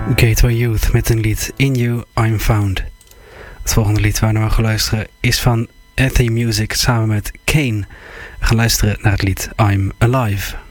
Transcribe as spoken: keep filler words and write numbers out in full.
Gateway Youth met een lied In You I'm Found. Het volgende lied waar we naar gaan luisteren is van Ethy Music samen met Kane. We gaan luisteren naar het lied I'm Alive.